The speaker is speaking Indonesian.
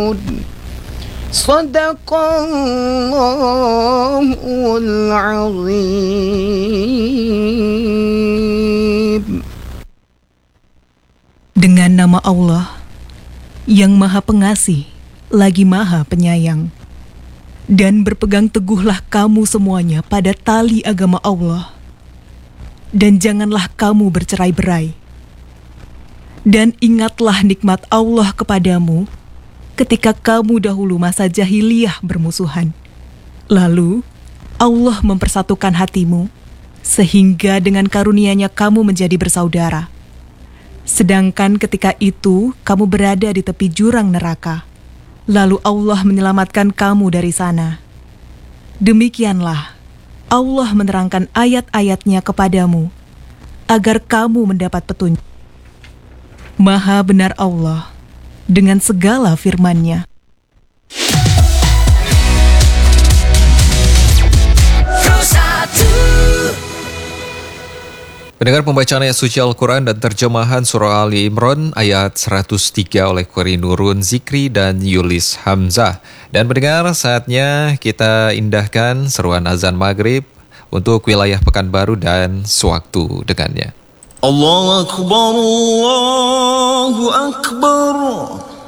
Sadaqallahul azim. Dengan nama Allah yang Maha Pengasih lagi Maha Penyayang. Dan berpegang teguhlah kamu semuanya pada tali agama Allah. Dan janganlah kamu bercerai-berai. Dan ingatlah nikmat Allah kepadamu ketika kamu dahulu masa jahiliyah bermusuhan. Lalu Allah mempersatukan hatimu sehingga dengan karunia-Nya kamu menjadi bersaudara. Sedangkan ketika itu kamu berada di tepi jurang neraka. Lalu Allah menyelamatkan kamu dari sana. Demikianlah Allah menerangkan ayat-ayat-Nya kepadamu agar kamu mendapat petunjuk. Maha benar Allah dengan segala firman-Nya. Pendengar, pembacaan ayat suci Al-Quran dan terjemahan surah Ali Imran ayat 103 oleh Qari Nurun Zikri dan Yulis Hamzah. Dan pendengar, saatnya kita indahkan seruan azan maghrib untuk wilayah Pekanbaru dan sewaktu dengannya. Allahu Akbar, Allahu Akbar.